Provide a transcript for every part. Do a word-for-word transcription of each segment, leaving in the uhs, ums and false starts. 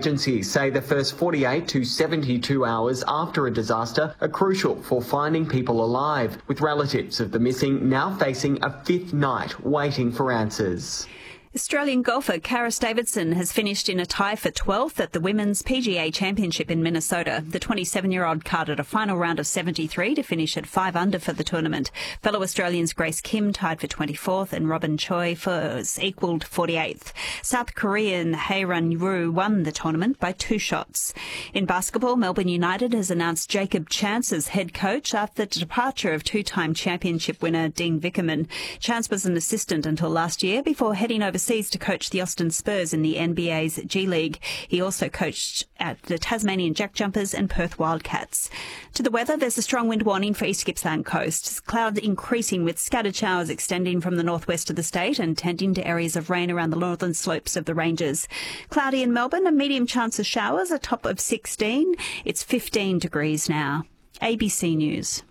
Agencies say the first forty-eight to seventy-two hours after a disaster are crucial for finding people alive, with relatives of the missing now facing a fifth night waiting for answers. Australian golfer Karis Davidson has finished in a tie for twelfth at the Women's P G A Championship in Minnesota. The twenty-seven-year-old carded a final round of seventy-three to finish at five under for the tournament. Fellow Australians Grace Kim tied for twenty-fourth and Robin Choi was equalled forty-eighth. South Korean Hae-run Ryu won the tournament by two shots. In basketball, Melbourne United has announced Jacob Chance as head coach after the departure of two-time championship winner Dean Vickerman. Chance was an assistant until last year before heading over to coach the Austin Spurs in the N B A's G League. He also coached at the Tasmanian Jack Jumpers and Perth Wildcats. To the weather, there's a strong wind warning for East Gippsland coast. Clouds increasing with scattered showers extending from the northwest of the state and tending to areas of rain around the northern slopes of the ranges. Cloudy in Melbourne, a medium chance of showers, a top of sixteen. It's fifteen degrees now. A B C News.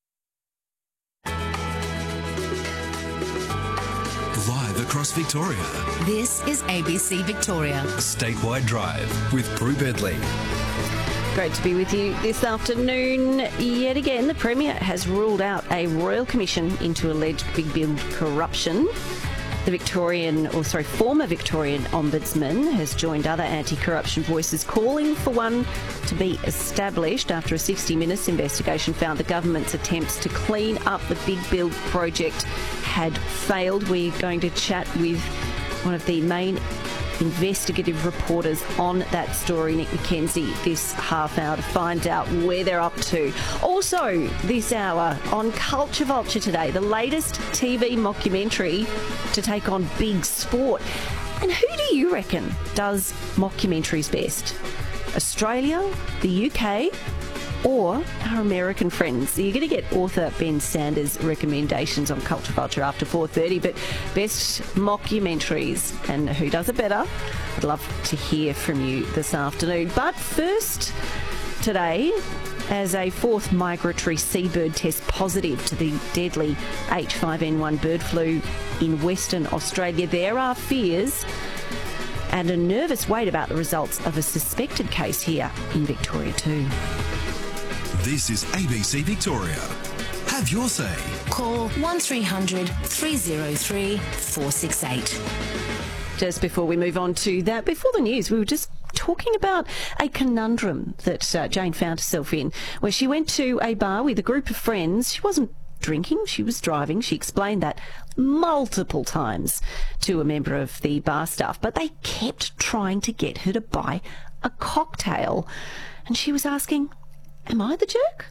Live across Victoria. This is A B C Victoria. Statewide Drive with Prue Bedley. Great to be with you this afternoon. Yet again, the Premier has ruled out a royal commission into alleged big build corruption. The Victorian, or sorry, former Victorian Ombudsman has joined other anti-corruption voices calling for one to be established after a sixty minutes investigation found the government's attempts to clean up the big build project had failed. We're going to chat with one of the main investigative reporters on that story, Nick McKenzie, this half hour to find out where they're up to. Also, this hour on Culture Vulture today, the latest T V mockumentary to take on big sport. And who do you reckon does mockumentaries best? Australia, the U K, or our American friends? So you're going to get author Ben Sanders' recommendations on Culture Vulture after four thirty, but best mockumentaries and who does it better? I'd love to hear from you this afternoon. But first, today, as a fourth migratory seabird tests positive to the deadly H five N one bird flu in Western Australia, there are fears and a nervous wait about the results of a suspected case here in Victoria too. This is A B C Victoria. Have your say. Call one three hundred three oh three four six eight. Just before we move on to that, before the news, we were just talking about a conundrum that uh, Jane found herself in, where she went to a bar with a group of friends. She wasn't drinking, she was driving. She explained that multiple times to a member of the bar staff, but they kept trying to get her to buy a cocktail. And she was asking, am I the jerk?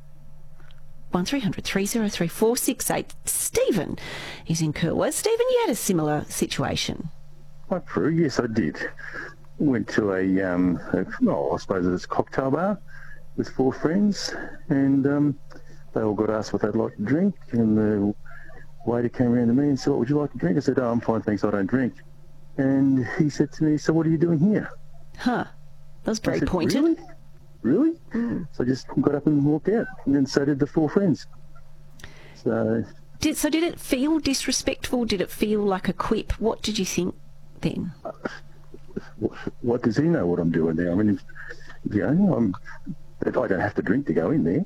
one three hundred three oh three four six eight. Stephen is in Curlwa. Stephen, you had a similar situation. Hi, Prue. Yes, I did. Went to a, um, a well, I suppose it's a cocktail bar with four friends, and um, they all got asked what they'd like to drink, and the waiter came around to me and said, what would you like to drink? I said, oh, I'm fine, thanks, I don't drink. And he said to me, so what are you doing here? Huh. That was very said, pointed. Really? Really? Mm. So I just got up and walked out, and then so did the four friends. So did, so did it feel disrespectful? Did it feel like a quip? What did you think then? Uh, what, what does he know what I'm doing there? I mean, if, you know, I'm, I don't have to drink to go in there.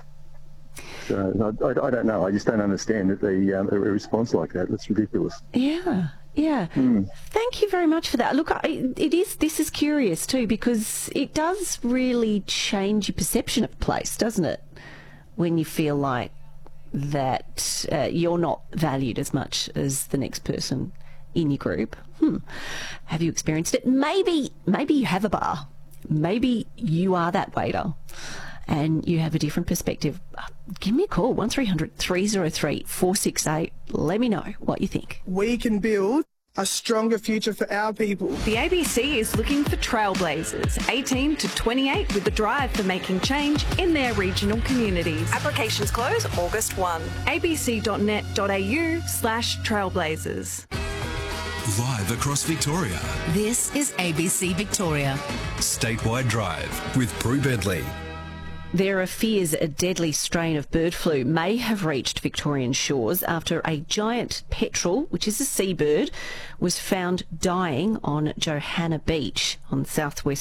So I, I, I don't know. I just don't understand that the um, a response like that. That's ridiculous. Yeah. Yeah. Mm. Thank you very much for that. Look, I, it is. This is curious too, because it does really change your perception of the place, doesn't it? When you feel like that uh, you're not valued as much as the next person in your group. Hmm. Have you experienced it? Maybe, maybe you have a bar. Maybe you are that waiter and you have a different perspective. Give me a call, one three hundred three oh three four six eight. Let me know what you think. We can build a stronger future for our people. The A B C is looking for trailblazers, eighteen to twenty-eight, with a drive for making change in their regional communities. Applications close August first. abc.net.au slash trailblazers. Live across Victoria. This is A B C Victoria. Statewide Drive with Prue Bedley. There are fears a deadly strain of bird flu may have reached Victorian shores after a giant petrel, which is a seabird, was found dying on Johanna Beach on southwest